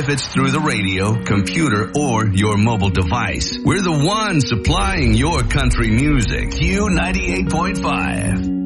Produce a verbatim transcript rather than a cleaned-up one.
if it's through the radio, computer, or your mobile device. We're the ones supplying your country music. Q ninety-eight point five.